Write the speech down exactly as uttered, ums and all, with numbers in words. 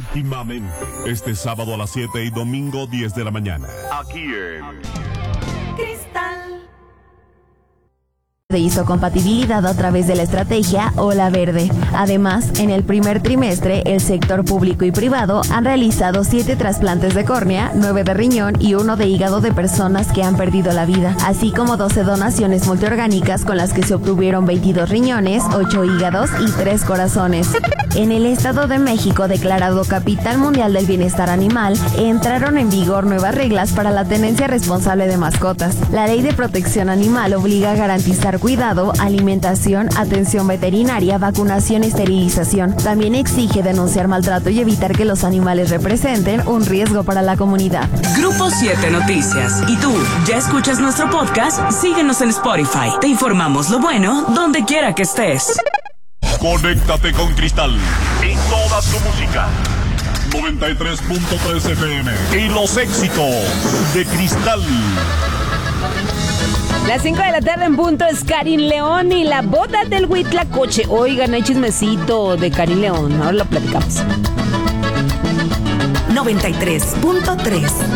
íntimamente. Este sábado a las siete y domingo diez de la mañana. Aquí en Cristal. De histocompatibilidad a través de la estrategia Ola Verde. Además, en el primer trimestre, el sector público y privado han realizado siete trasplantes de córnea, nueve de riñón y uno de hígado de personas que han perdido la vida, así como doce donaciones multiorgánicas con las que se obtuvieron veintidós riñones, ocho hígados y tres corazones. En el Estado de México, declarado Capital Mundial del Bienestar Animal, entraron en vigor nuevas reglas para la tenencia responsable de mascotas. La Ley de Protección Animal obliga a garantizar cuidado, alimentación, atención veterinaria, vacunación y esterilización. También exige denunciar maltrato y evitar que los animales representen un riesgo para la comunidad. Grupo siete Noticias. ¿Y tú, ya escuchas nuestro podcast? Síguenos en Spotify. Te informamos lo bueno donde quiera que estés. Conéctate con Cristal y toda su música. noventa y tres punto tres F M y los éxitos de Cristal. Las cinco de la tarde en punto es Karin León y la boda del Huitlacoche. Oigan, hay chismecito de Karin León. Ahora lo platicamos. noventa y tres punto tres